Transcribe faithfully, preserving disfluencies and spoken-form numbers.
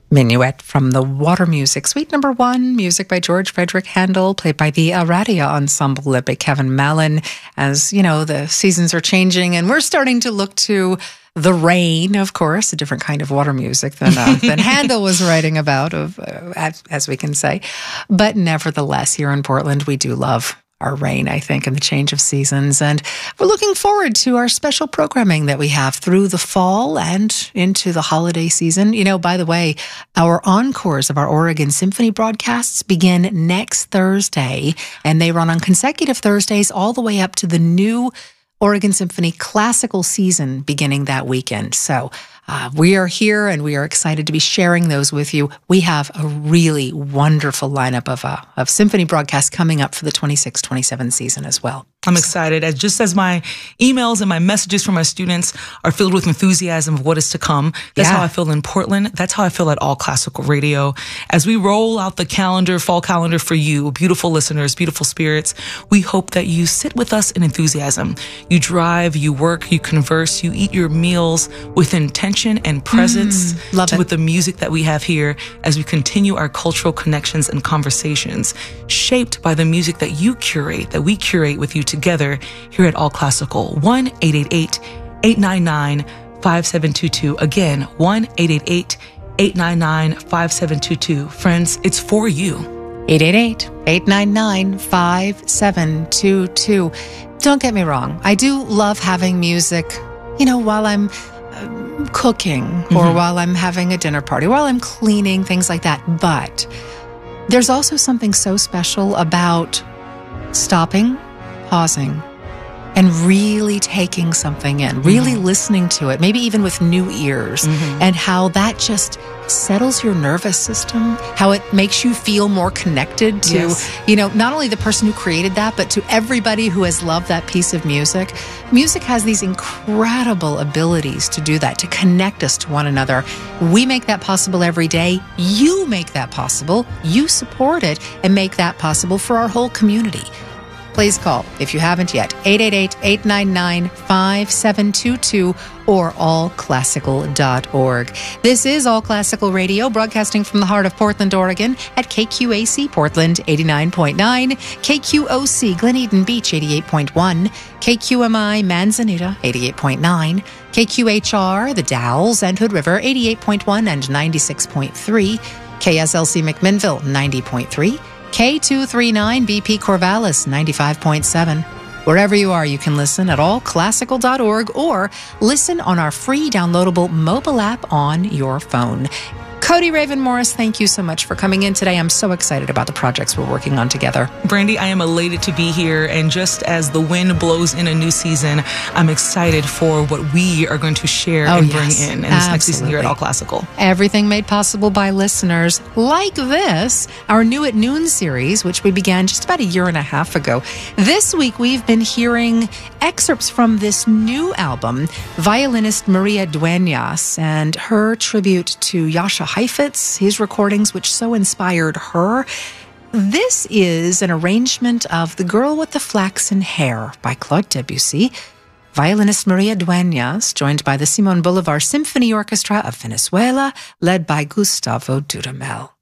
Minuet from the Water Music Suite Number One, music by George Frederick Handel, played by the Aradia Ensemble led by Kevin Mallon. As you know, the seasons are changing and we're starting to look to the rain, of course, a different kind of water music than uh, than Handel was writing about, of uh, as, as we can say. But nevertheless, here in Portland, we do love our rain, I think, and the change of seasons. And we're looking forward to our special programming that we have through the fall and into the holiday season. You know, by the way, our encores of our Oregon Symphony broadcasts begin next Thursday, and they run on consecutive Thursdays all the way up to the new Oregon Symphony classical season beginning that weekend. So uh, we are here and we are excited to be sharing those with you. We have a really wonderful lineup of uh, of symphony broadcasts coming up for the twenty-six twenty-seven season as well. I'm excited. As just as my emails and my messages from my students are filled with enthusiasm of what is to come. That's yeah. how I feel in Portland. That's how I feel at All Classical Radio. As we roll out the calendar, fall calendar for you, beautiful listeners, beautiful spirits, we hope that you sit with us in enthusiasm. You drive, you work, you converse, you eat your meals with intention and presence mm, love to, it. with the music that we have here as we continue our cultural connections and conversations shaped by the music that you curate, that we curate with you together here at All Classical. one eight eight eight, eight nine nine, five seven two two. Again, one eight eight eight, eight nine nine, five seven two two. Friends, it's for you. eight eight eight, eight nine nine, five seven two two. Don't get me wrong. I do love having music, you know, while I'm uh, cooking or mm-hmm. while I'm having a dinner party, while I'm cleaning, things like that. But there's also something so special about stopping, pausing, and really taking something in, really mm-hmm. listening to it, maybe even with new ears, mm-hmm. and how that just settles your nervous system, how it makes you feel more connected to, yes. you know, not only the person who created that, but to everybody who has loved that piece of music. Music has these incredible abilities to do that, to connect us to one another. We make that possible every day. You make that possible. You support it and make that possible for our whole community. Please call, if you haven't yet, eight eight eight, eight nine nine, five seven two two or all classical dot org. This is All Classical Radio, broadcasting from the heart of Portland, Oregon at K Q A C Portland eighty-nine point nine, K Q O C Glen Eden Beach eighty-eight point one, K Q M I Manzanita eighty-eight point nine, K Q H R The Dalles and Hood River eighty-eight point one and ninety-six point three, K S L C McMinnville ninety point three, K two thirty-nine B P Corvallis ninety-five point seven. Wherever you are, you can listen at all classical dot org or listen on our free downloadable mobile app on your phone. Cody Raven Morris, thank you so much for coming in today. I'm so excited about the projects we're working on together. Brandy, I am elated to be here. And just as the wind blows in a new season, I'm excited for what we are going to share oh, and yes, bring in in this next season here at All Classical. Everything made possible by listeners like this, our New at Noon series, which we began just about a year and a half ago. This week, we've been hearing excerpts from this new album, violinist Maria Dueñas and her tribute to Jascha Heifetz, his recordings, which so inspired her. This is an arrangement of The Girl with the Flaxen Hair by Claude Debussy. Violinist Maria Dueñas, joined by the Simon Bolivar Symphony Orchestra of Venezuela, led by Gustavo Dudamel.